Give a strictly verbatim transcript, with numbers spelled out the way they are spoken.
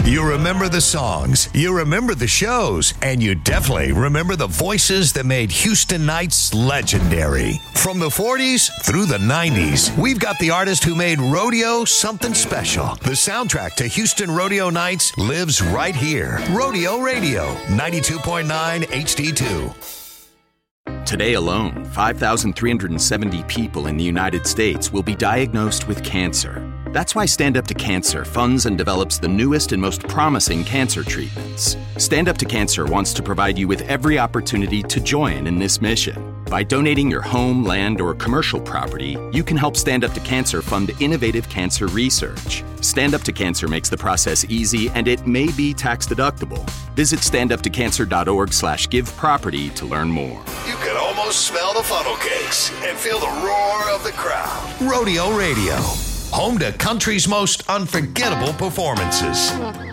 You remember the songs, you remember the shows, and you definitely remember the voices that made Houston Nights legendary. From the forties through the nineties, we've got the artist who made rodeo something special. The soundtrack to Houston Rodeo Nights lives right here. Rodeo Radio, ninety-two point nine H D two. Today alone, five thousand three hundred seventy people in the United States will be diagnosed with cancer. That's why Stand Up to Cancer funds and develops the newest and most promising cancer treatments. Stand Up to Cancer wants to provide you with every opportunity to join in this mission. By donating your home, land, or commercial property, you can help Stand Up to Cancer fund innovative cancer research. Stand Up to Cancer makes the process easy, and it may be tax deductible. Visit standuptocancer.org slash give property to learn more. You can almost smell the funnel cakes and feel the roar of the crowd. Rodeo Radio, home to country's most unforgettable performances.